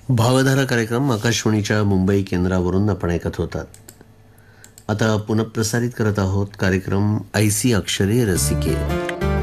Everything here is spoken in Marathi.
भावधारा कार्यक्रम आकाशवाणीच्या मुंबई केंद्रावरून आपण ऐकत होतात. आता पुनःप्रसारित करत आहोत कार्यक्रम ऐसी अक्षरे रसिके.